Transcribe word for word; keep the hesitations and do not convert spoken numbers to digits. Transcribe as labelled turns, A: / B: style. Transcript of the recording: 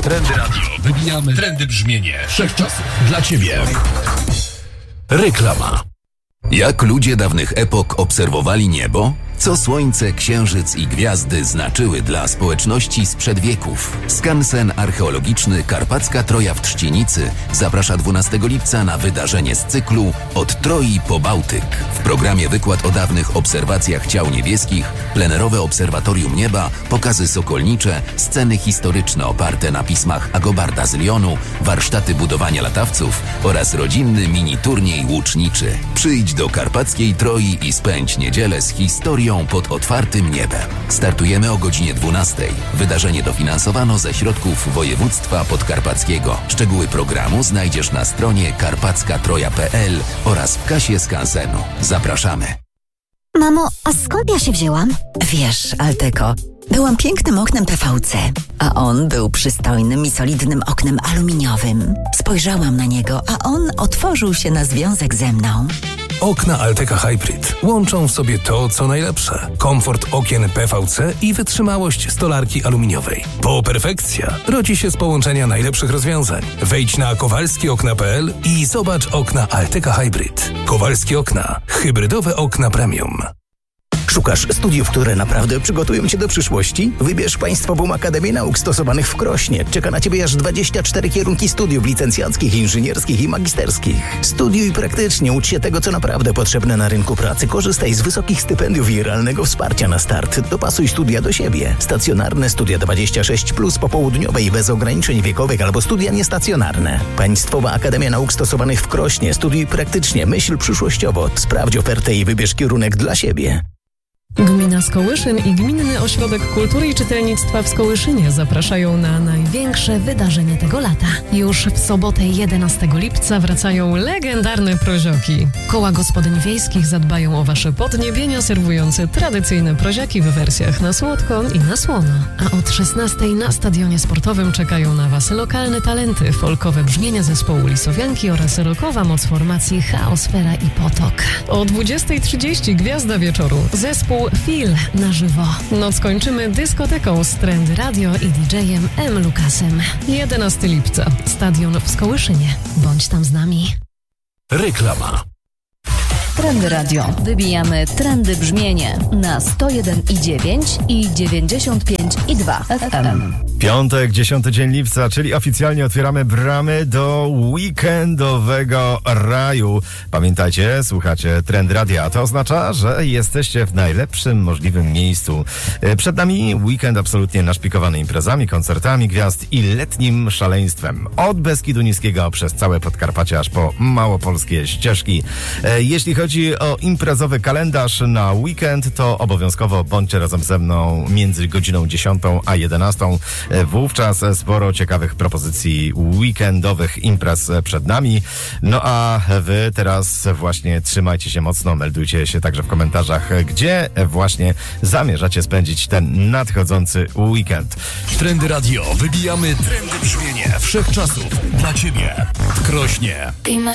A: Trendy Radio. Wybijamy trendy brzmienie wszechczasów dla Ciebie. Reklama.
B: Jak ludzie dawnych epok obserwowali niebo? Co słońce, księżyc i gwiazdy znaczyły dla społeczności sprzed wieków? Skansen archeologiczny Karpacka Troja w Trzcienicy zaprasza dwunastego lipca na wydarzenie z cyklu Od Troi po Bałtyk. W programie wykład o dawnych obserwacjach ciał niebieskich, plenerowe obserwatorium nieba, pokazy sokolnicze, sceny historyczne oparte na pismach Agobarda z Lyonu, warsztaty budowania latawców oraz rodzinny mini-turniej łuczniczy. Przyjdź do Karpackiej Troi i spędź niedzielę z historią pod otwartym niebem. Startujemy o godzinie dwunastej. Wydarzenie dofinansowano ze środków województwa podkarpackiego. Szczegóły programu znajdziesz na stronie karpacka troja kropka p l oraz w kasie skansenu. Zapraszamy.
C: Mamo, a skąd ja się wzięłam?
D: Wiesz, Alteko, byłam pięknym oknem P V C, a on był przystojnym i solidnym oknem aluminiowym. Spojrzałam na niego, a on otworzył się na związek ze mną.
E: Okna Alteka Hybrid łączą w sobie to, co najlepsze. Komfort okien P V C i wytrzymałość stolarki aluminiowej. Po perfekcja rodzi się z połączenia najlepszych rozwiązań. Wejdź na kowalski okna kropka p l i zobacz okna Alteka Hybrid. Kowalskie okna. Hybrydowe okna premium.
F: Szukasz studiów, które naprawdę przygotują Cię do przyszłości? Wybierz Państwową Akademię Nauk Stosowanych w Krośnie. Czeka na Ciebie aż dwadzieścia cztery kierunki studiów licencjackich, inżynierskich i magisterskich. Studiuj praktycznie, ucz się tego, co naprawdę potrzebne na rynku pracy. Korzystaj z wysokich stypendiów i realnego wsparcia na start. Dopasuj studia do siebie. Stacjonarne studia dwadzieścia sześć plus, popołudniowe i bez ograniczeń wiekowych albo studia niestacjonarne. Państwowa Akademia Nauk Stosowanych w Krośnie. Studiuj praktycznie, myśl przyszłościowo. Sprawdź ofertę i wybierz kierunek dla siebie.
G: Gmina Skołyszyn i Gminny Ośrodek Kultury i Czytelnictwa w Skołyszynie zapraszają na największe wydarzenie tego lata. Już w sobotę jedenastego lipca wracają legendarne prozioki. Koła gospodyń wiejskich zadbają o wasze podniebienia, serwujące tradycyjne proziaki w wersjach na słodko i na słono. A od szesnastej na stadionie sportowym czekają na was lokalne talenty, folkowe brzmienia zespołu Lisowianki oraz rockowa moc formacji Chaosfera i Potok. O dwudziestej trzydzieści gwiazda wieczoru. Zespół Feel na żywo. Noc kończymy dyskoteką z Trendy Radio i didżejem M. Lukasem. jedenastego lipca. Stadion w Skołyszynie. Bądź tam z nami.
A: Reklama.
H: Trendy Radio. Wybijamy trendy brzmienie na sto jeden i dziewięć i dziewięćdziesiąt pięć i dwa F M.
I: Piątek, dziesiąty dzień lipca, czyli oficjalnie otwieramy bramy do weekendowego raju. Pamiętajcie, słuchacie Trend Radia. To oznacza, że jesteście w najlepszym możliwym miejscu. Przed nami weekend absolutnie naszpikowany imprezami, koncertami gwiazd i letnim szaleństwem. Od Beskidu Niskiego przez całe Podkarpacie aż po małopolskie ścieżki. Jeśli chodzi o imprezowy kalendarz na weekend, to obowiązkowo bądźcie razem ze mną między godziną dziesiątą a jedenastą. Wówczas sporo ciekawych propozycji weekendowych imprez przed nami. No a wy teraz właśnie trzymajcie się mocno, meldujcie się także w komentarzach, gdzie właśnie zamierzacie spędzić ten nadchodzący weekend.
A: Trendy Radio. Wybijamy trendy brzmienie wszechczasów dla Ciebie. W Krośnie.